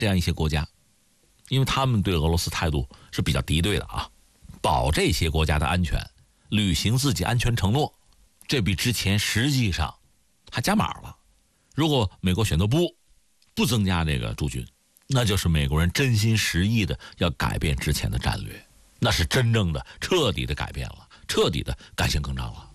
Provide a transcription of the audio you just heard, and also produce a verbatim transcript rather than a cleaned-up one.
这样一些国家，因为他们对俄罗斯态度是比较敌对的啊，保这些国家的安全，履行自己安全承诺，这比之前实际上还加码了。如果美国选择不不增加这个驻军，那就是美国人真心实意的要改变之前的战略，那是真正的彻底的改变了，彻底的改弦更张了。